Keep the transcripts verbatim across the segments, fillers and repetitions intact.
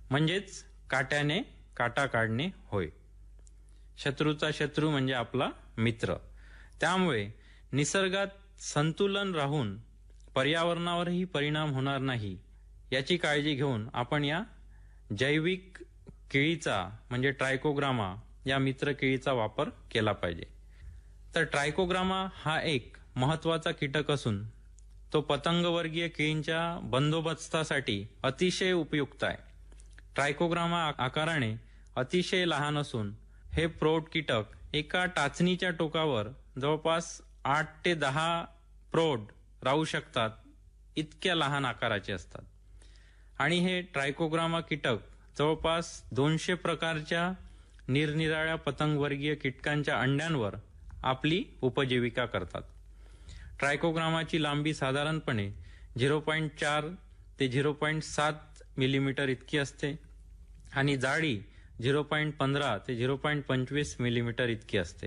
म्हणजेच काट्याने काटा काढणे होय. शत्रूचा शत्रू म्हणजे आपला मित्र. त्यामुळे निसर्गात संतुलन राहून पर्यावरणावरही परिणाम होणार नाही याची काळजी घेऊन आपण या जैविक केळीचा म्हणजे ट्रायकोग्रामा या मित्र केळीचा वापर केला पाहिजे. तर ट्रायकोग्रामा हा एक महत्वाचा कीटक असून तो पतंगवर्गीय केळींच्या बंदोबस्तासाठी अतिशय उपयुक्त आहे. ट्रायकोग्रामा आकाराने अतिशय लहान असून हे प्रौढ कीटक एका टाचणीच्या टोकावर जवळपास आठ ते दहा प्रौढ राहू शकतात, इतक्या लहान आकाराचे असतात. आणि हे ट्रायकोग्रामा कीटक जवळपास दोनशे प्रकारच्या निरनिराळ्या पतंगवर्गीय कीटकांच्या अंड्यांवर आपली उपजीविका करतात. ट्रायकोग्रामाची लांबी साधारणपणे झिरो पॉईंट चार ते झिरो पॉईंट सात मिलीमीटर इतकी असते आणि जाडी झिरो पॉईंट पंधरा ते झिरो पॉईंट पंचवीस मिलीमीटर इतकी असते.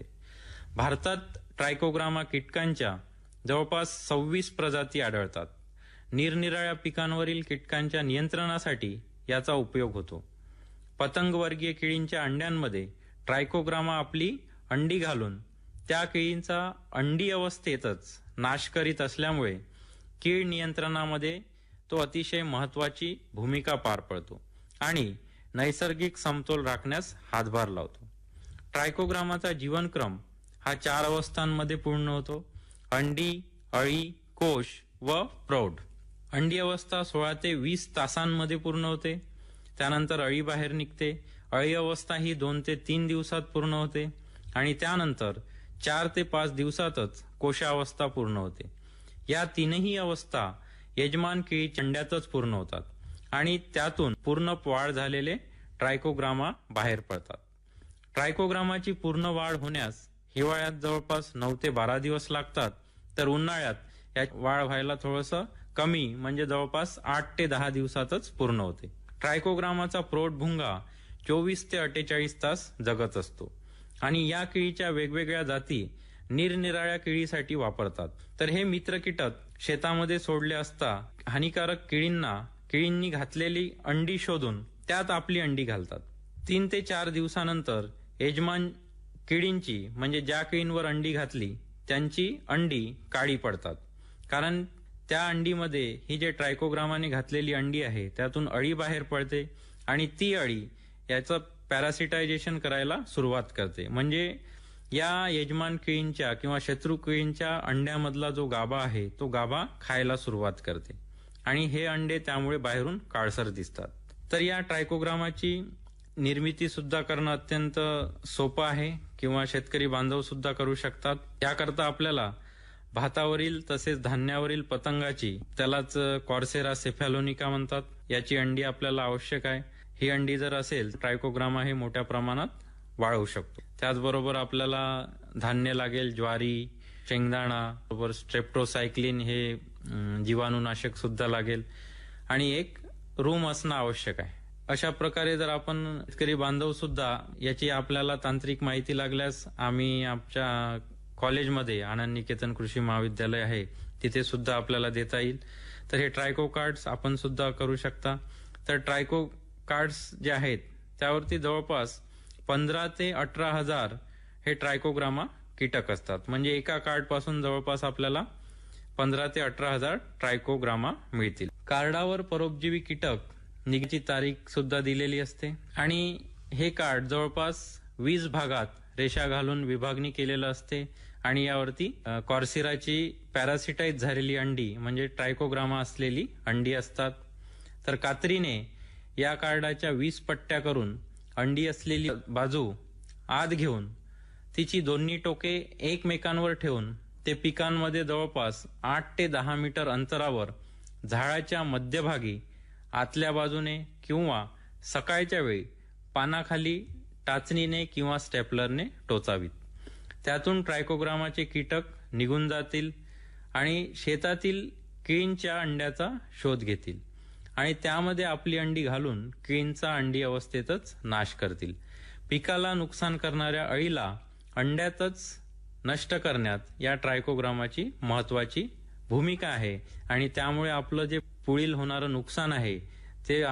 भारतात ट्रायकोग्रामा कीटकांच्या जवळपास सव्वीस प्रजाती आढळतात. निरनिराळ्या पिकांवरील कीटकांच्या नियंत्रणासाठी याचा उपयोग होतो. पतंगवर्गीय केळींच्या अंड्यांमध्ये ट्रायकोग्रामा आपली अंडी घालून त्या केळींचा अंडी अवस्थेतच नाश करीत असल्यामुळे कीड नियंत्रणामध्ये तो अतिशय महत्वाची भूमिका पार पडतो आणि नैसर्गिक समतोल राखण्यास हातभार लावतो. ट्रायकोग्रामाचा जीवनक्रम हा चार अवस्थांमध्ये पूर्ण होतो: अंडी, अळी, कोश व प्रौढ. अंडी अवस्था सोळा ते वीस तासांमध्ये पूर्ण होते. त्यानंतर अळी बाहेर निघते. अळी अवस्था ही दोन ते तीन दिवसात पूर्ण होते आणि त्यानंतर चार ते पाच दिवसातच कोशावस्था पूर्ण होते. या तीनही अवस्था यजमान केळीच्या अंड्यातच पूर्ण होतात आणि त्यातून पूर्ण वाढ झालेले ट्रायकोग्रामा बाहेर पडतात. ट्रायकोग्रामाची पूर्ण वाढ होण्यास हिवाळ्यात जवळपास नऊ ते बारा दिवस लागतात, तर उन्हाळ्यात या वाढ व्हायला थोडंसं कमी म्हणजे जवळपास आठ ते दहा दिवसातच पूर्ण होते. ट्रायकोग्रामाचा प्रौढ भुंगा चोवीस ते अठ्ठेचाळीस तास जगत असतो आणि या केळीच्या वेगवेगळ्या जाती निरनिराळ्या केळीसाठी वापरतात. तर हे मित्र कीटक शेतामध्ये सोडले असता हानिकारक केळींना केळींनी घातलेली अंडी शोधून त्यात आपली अंडी घालतात. तीन ते चार दिवसानंतर यजमान केळींची म्हणजे ज्या केळींवर अंडी घातली त्यांची अंडी काळी पडतात, कारण त्या अंडीमध्ये ही जे ट्रायकोग्रामाने घातलेली अंडी आहे त्यातून अळी बाहेर पडते आणि ती अळी याचं पॅरासिटायझेशन करायला सुरुवात करते. म्हणजे या यजमान केळींच्या किंवा शत्रू केळींच्या अंड्यामधला जो गाभा आहे तो गाभा खायला सुरुवात करते आणि हे अंडे त्यामुळे बाहेरून काळसर दिसतात. तर या ट्रायकोग्रामाची निर्मिती सुद्धा करणं अत्यंत सोपं आहे किंवा शेतकरी बांधव सुद्धा करू शकतात. याकरता आपल्याला भातावरील तसेच धान्यावरील पतंगाची, त्यालाच कॉर्सेरा सेफॅलोनिका म्हणतात, याची अंडी आपल्याला आवश्यक आहे. ही अंडी जर असेल ट्रायकोग्रामा हे मोठ्या प्रमाणात वाढवू शकतो. त्याचबरोबर आपल्याला धान्य लागेल, ज्वारी, शेंगदाणा, बरोबर स्ट्रेप्टोसायक्लिन हे जीवाणूनाशक सुद्धा लागेल आणि एक रूम असणं आवश्यक आहे. अशा प्रकारे जर आपण शेतकरी बांधव सुद्धा याची आपल्याला तांत्रिक माहिती लागल्यास आम्ही आमच्या कॉलेजमध्ये आनंद निकेतन कृषी महाविद्यालय आहे तिथे सुद्धा आपल्याला देता येईल. तर हे ट्रायको कार्ड्स आपण सुद्धा करू शकता. तर ट्रायको कार्ड्स जे आहेत त्यावरती जवळपास पंधरा ते अठरा हजार हे ट्रायकोग्रामा कीटक असतात. म्हणजे एका कार्ड पासून जवळपास आपल्याला पंधरा ते अठरा हजार ट्रायकोग्रामा मिळतील. कार्डावर परोपजीवी कीटक निघण्याची तारीख सुद्धा दिलेली असते आणि हे कार्ड जवळपास वीस भागात रेषा घालून विभागणी केलेलं असते आणि यावरती कॉर्सिराची पॅरासिटाईज झालेली अंडी म्हणजे ट्रायकोग्रामा असलेली अंडी असतात. तर कात्रीने या कार्डाच्या वीस पट्ट्या करून अंडी असलेली बाजू आत घेऊन तिची दोन्ही टोके एकमेकांवर ठेवून ते पिकांमध्ये जवळपास आठ ते दहा मीटर अंतरावर झाडाच्या मध्यभागी आतल्या बाजूने किंवा सकाळच्या वेळी पानाखाली टाचणीने किंवा स्टेपलरने टोचावीत. त्यातून ट्रायकोग्रामाचे कीटक निघून जातील आणि शेतातील केळींच्या अंड्याचा शोध घेतील आणि त्यामध्ये आपली अंडी घालून केळींचा अंडी अवस्थेतच नाश करतील. पिकाला नुकसान करणाऱ्या अळीला अंड्यातच नष्ट करण्यात या ट्रायकोग्रामाची महत्वाची भूमिका आहे आणि त्यामुळे आपलं जे पुढील होणारं नुकसान आहे ते